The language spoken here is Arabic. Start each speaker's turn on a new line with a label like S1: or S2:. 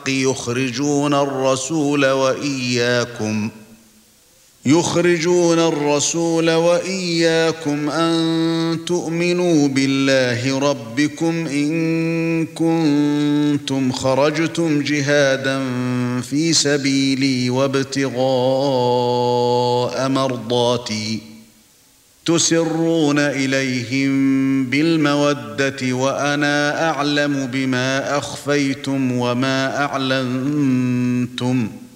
S1: يخرجون الرسول وإياكم أن تؤمنوا بالله ربكم إن كنتم خرجتم جهادا في سبيلي وابتغاء مرضاتي تسرون إليهم بالمودة وأنا أعلم بما أخفيتم وما أعلنتم